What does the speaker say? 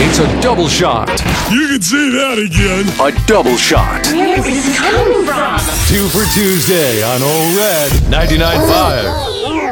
It's a double shot. You can say that again. A double shot. Where is this coming from? 2 for Tuesday on Old Red 99.5.